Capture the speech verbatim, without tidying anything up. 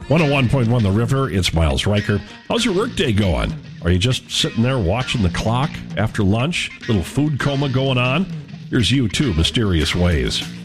one oh one point one The River, it's Miles Riker. How's your workday going? Are you just sitting there watching the clock after lunch? Little food coma going on? Here's U two, Mysterious Ways.